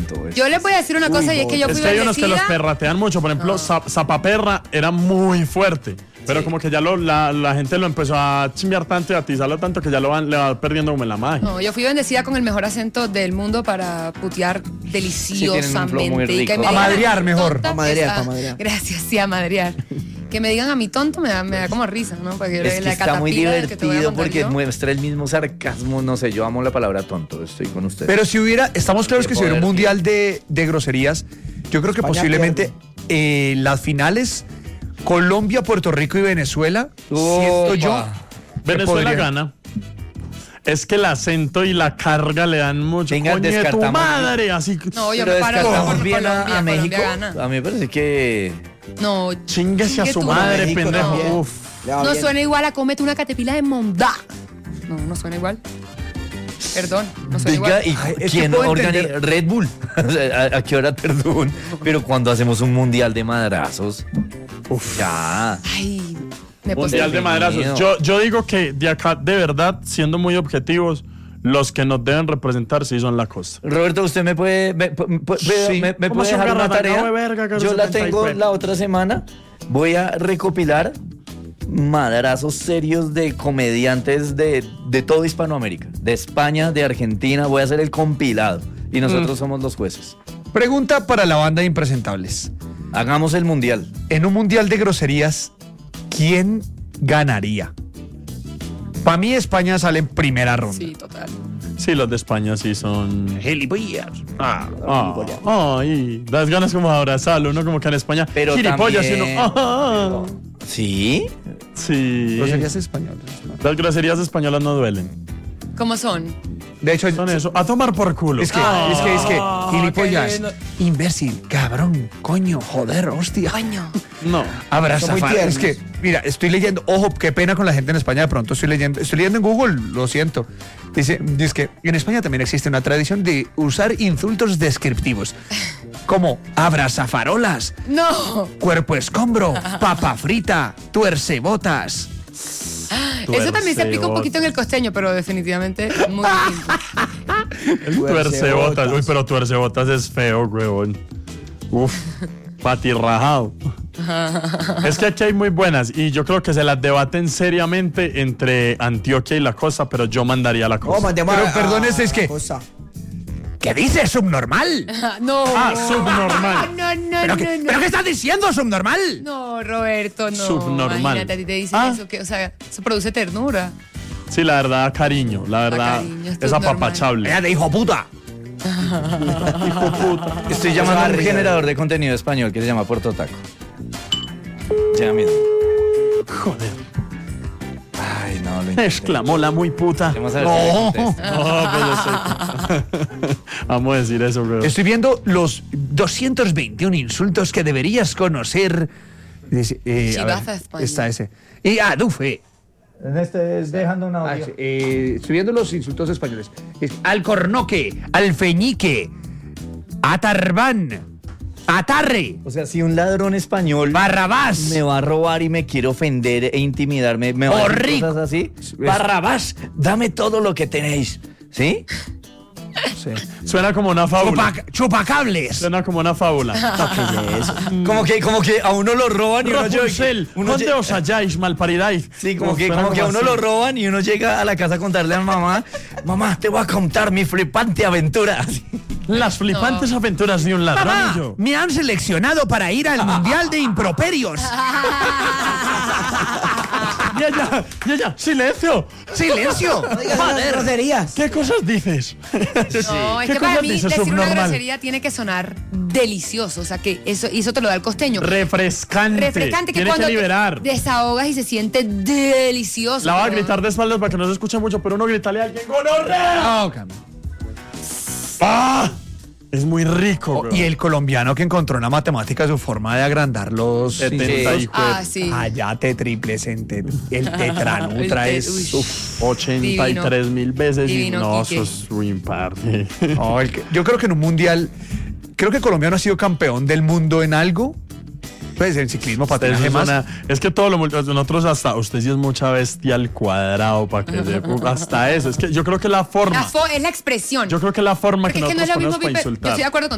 tonto. Yo les voy a decir una cosa y es que yo fui Es que hay unos que los bendecida. perratean mucho. Por ejemplo, Zapaperra era muy fuerte. Pero como que ya la gente lo empezó a chimbear tanto y a atizarlo tanto que ya le va perdiendo como en la magia. No, yo fui bendecida con el mejor acento del mundo para putear deliciosamente. muy Y que rico. me A digan madrear a mi mejor. tonta, Pa' madrear, esa- pa' madrear. Gracias, sí, a madrear. Que me digan a mi tonto me da como risa, ¿no? Porque Es que la está muy catapila que te voy a divertido contar porque yo. muestra el mismo sarcasmo. No sé, yo amo la palabra tonto. Estoy con usted. Pero si hubiera, estamos claros Qué que si hubiera un poder mundial de groserías, yo creo que España posiblemente las finales Colombia, Puerto Rico y Venezuela, siento yo. Opa. que Venezuela podrían- gana. Es que el acento y la carga le dan mucho. Venga, Coño de tu descartamos. madre, así. No, yo Pero me paro descartamos por bien Colombia, a México. Colombia gana. A mí me parece que... No, Chinguese a chingue su tu madre, México pendejo. también. Uf. Le va no bien. suena igual a cómete una catepila de mondá. No suena igual. Perdón, no suena Venga, igual. ¿y es que quién puedo organiza? entender- Red Bull. O sea, ¿a qué hora, perdón? Pero cuando hacemos un mundial de madrazos. Ya. Ay, me Mundial de Dios madrazos. mío. Yo digo que de acá, de verdad, siendo muy objetivos, los que nos deben representar sí son la costa. Roberto, ¿usted me puede, Sí. me ¿Cómo puede son dejar una garrata? tarea? No, verga, Carlos Yo la 74. tengo la otra semana. Voy a recopilar madrazos serios de comediantes de todo Hispanoamérica. De España, de Argentina. Voy a hacer el compilado. Y nosotros somos los jueces. Pregunta para la banda de impresentables. Hagamos el mundial. En un mundial de groserías, ¿quién ganaría? Para mí España sale en primera ronda. Sí, total. Sí, los de España sí son. Gilipollas. Ay, das ganas como de abrazarlo, ¿no? Como que en España. Pero gilipollas y también- uno. Ah. ¿Sí? Sí. Groserías españolas. Las groserías españolas no duelen. ¿Cómo son? De hecho, Son eso. A tomar por culo. es que, gilipollas, qué lindo. imbécil, cabrón, coño, joder, hostia. Coño. No. Abraza, Son muy es tiernos. que, mira, estoy leyendo, ojo, qué pena con la gente en España, de pronto estoy leyendo en Google, lo siento. Dice que en España también existe una tradición de usar insultos descriptivos, como abrazafarolas, No. cuerpo escombro, papa frita, tuercebotas. Eso también se aplica un Tuercebotas. poquito en el costeño, pero definitivamente muy distinto. El tuercebotas. Uy, pero tuercebotas es feo, huevón. Uf. Patirrajado. Es que aquí hay muy buenas y yo creo que se las debaten seriamente entre Antioquia y la costa, pero yo mandaría a la Oh, costa. mandemos Pero a- perdónese, es que- cosa. ¿Qué dices, subnormal? No. Subnormal. No. ¿Pero qué estás diciendo, subnormal? No, Roberto, no. Subnormal. Imagínate, a ti te dicen Ah. eso, que, o sea, eso produce ternura. Sí, la verdad, cariño. La verdad, cariño, esto es es normal. apapachable. Ella de hijo puta. Hijo puta. Estoy llamando a un Barrio. generador de contenido español que se llama Puerto Taco. Ya mismo. Joder. Ay, no, lo intenté. Exclamó la muy puta. Vamos a ver si No. me contesta. No, pero sí. Vamos a decir eso, bro. Estoy viendo los 221 insultos que deberías conocer. Dice, Si a vas ver, a España. está ese. Y Dufe. En este es dejando una audio. Estoy viendo los insultos españoles. Alcornoque, alfeñique, atarbán, atarre, O sea, si un ladrón español barrabás, me va a robar y me quiere ofender e intimidarme, me va a decir Horrible. cosas así. Barrabás, dame todo lo que tenéis. ¿Sí? Suena como una fábula. chupacables. Suena como una fábula. Como que a uno lo roban y uno Rapunzel, ¿dónde llega- os halláis, malparidáis? Sí, como que Suena a uno así. lo roban y uno llega a la casa a contarle a mamá, mamá, te voy a contar mi flipante aventura. Las flipantes aventuras de un Mamá, ladrón. me han seleccionado para ir al Mundial de Improperios. Ya, silencio. ¡Silencio! No digas esas groserías. ¿Qué cosas dices? No, es ¿Qué que para cosas mí dice decir una subnormal? grosería tiene que sonar delicioso. O sea, que eso te lo da el costeño. Refrescante. Refrescante, que Tiene cuando que liberar. te desahogas y se siente delicioso. La va a pero- gritar de espaldas para que no se escuche mucho, pero uno grítale a alguien ¡gonorrea! Oh, cam- ¡Ah! Es muy rico, bro. y el colombiano que encontró en la matemática su forma de agrandar los 70 insultos. hijo de- Ah, sí. Allá te triples el tetranutra El es... uf. 83,000 veces Divino, y no, Quique. eso es muy imparte. No, yo creo que en un mundial, creo que Colombia no ha sido campeón del mundo en algo. Pues en ciclismo, patinaje más. Es que todo lo nosotros hasta usted sí es mucha bestia al cuadrado para que hasta eso. Es que yo creo que la forma. Es la expresión. Yo creo que la forma Porque que es que no nosotros es lo mismo ponemos para Yo insultar. estoy de acuerdo